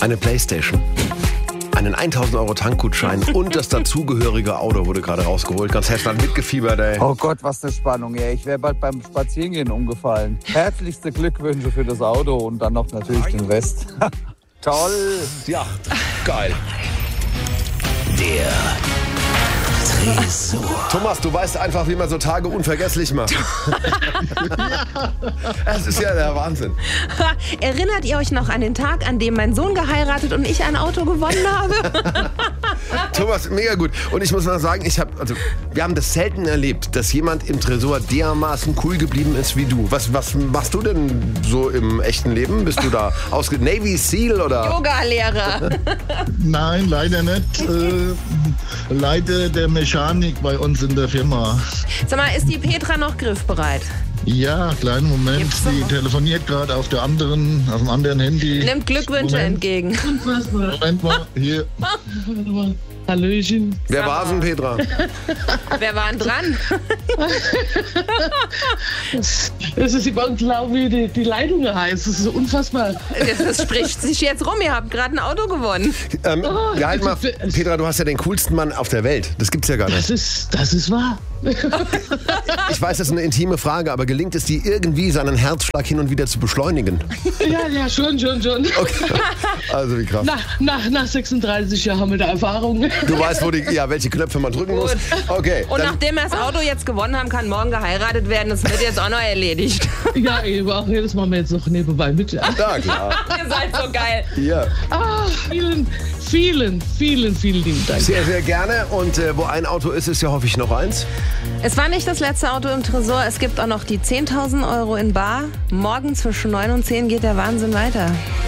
eine Playstation, einen 1.000 Euro Tankgutschein und das dazugehörige Auto wurde gerade rausgeholt. Ganz Hessland mitgefiebert, ey. Oh Gott, was eine Spannung, ey. Ich wäre bald beim Spazierengehen umgefallen. Herzlichste Glückwünsche für das Auto und dann noch natürlich den Rest. Toll. Ja, geil. Der Tresor. Thomas, du weißt einfach, wie man so Tage unvergesslich macht. Es ist ja der Wahnsinn. Erinnert ihr euch noch an den Tag, an dem mein Sohn geheiratet und ich ein Auto gewonnen habe? Thomas, mega gut. Und ich muss mal sagen, wir haben das selten erlebt, dass jemand im Tresor dermaßen cool geblieben ist wie du. Was machst du denn so im echten Leben? Bist du da Navy Seal oder? Yoga-Lehrer. Nein, leider nicht. Leiter der Mechanik bei uns in der Firma. Sag mal, ist die Petra noch griffbereit? Ja, kleinen Moment. Gibt's Sie noch? telefoniert gerade auf dem anderen Handy. Nimmt Glückwünsche entgegen. Moment mal, hier. Hallöchen. Wer war's denn, Petra? Wer war denn dran? Das ist überhaupt klar, wie die Leitung heißt. Das ist so unfassbar. Das spricht sich jetzt rum. Ihr habt gerade ein Auto gewonnen. Ja, halt mal, Petra, du hast ja den coolsten Mann auf der Welt. Das gibt's ja gar nicht. Das ist wahr. Ich weiß, das ist eine intime Frage, aber gelingt es dir irgendwie, seinen Herzschlag hin und wieder zu beschleunigen? Ja, schon. Okay. Also wie krass. Nach 36 Jahren mit der Erfahrung. Du weißt, welche Knöpfe man drücken muss. Okay. Und dann, nachdem wir das Auto jetzt gewonnen haben, kann morgen geheiratet werden. Das wird jetzt auch noch erledigt. Ja, eben auch. Das machen wir jetzt noch nebenbei mit. ja, klar. Ihr seid so geil. Ja. Vielen lieben Dank. Sehr, sehr gerne. Und wo ein Auto ist ja hoffe ich noch eins. Es war nicht das letzte Auto im Tresor. Es gibt auch noch die 10.000 Euro in bar. Morgen zwischen 9 und 10 geht der Wahnsinn weiter.